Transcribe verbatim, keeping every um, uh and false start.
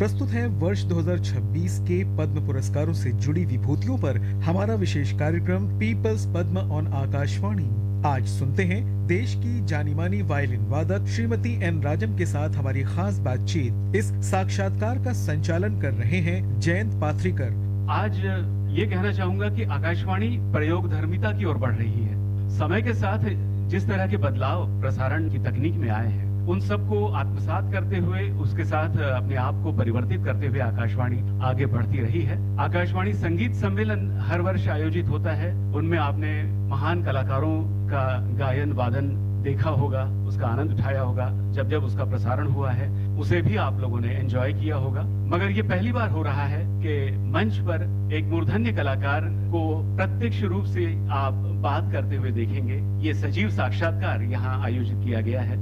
प्रस्तुत है वर्ष दो हज़ार छब्बीस के पद्म पुरस्कारों से जुड़ी विभूतियों पर हमारा विशेष कार्यक्रम पीपल्स पद्म ऑन आकाशवाणी। आज सुनते हैं देश की जानी मानी वायलिन वादक श्रीमती एन राजम के साथ हमारी खास बातचीत। इस साक्षात्कार का संचालन कर रहे हैं जयंत पाथरीकर। आज ये कहना चाहूंगा कि आकाशवाणी प्रयोग धर्मिता की ओर बढ़ रही है। समय के साथ जिस तरह के बदलाव प्रसारण की तकनीक में आए हैं, उन सबको आत्मसात करते हुए उसके साथ अपने आप को परिवर्तित करते हुए आकाशवाणी आगे बढ़ती रही है। आकाशवाणी संगीत सम्मेलन हर वर्ष आयोजित होता है। उनमें आपने महान कलाकारों का गायन वादन देखा होगा, उसका आनंद उठाया होगा। जब जब उसका प्रसारण हुआ है उसे भी आप लोगों ने एंजॉय किया होगा। मगर ये पहली बार हो रहा है कि मंच पर एक मूर्धन्य कलाकार को प्रत्यक्ष रूप से आप बात करते हुए देखेंगे। ये सजीव साक्षात्कार यहाँ आयोजित किया गया है।